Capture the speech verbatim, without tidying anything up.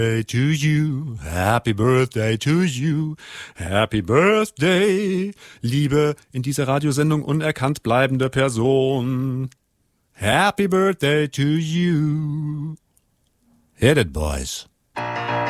to you, happy birthday to you, happy birthday, liebe in dieser Radiosendung unerkannt bleibende Person. Happy birthday to you. Hit it, boys.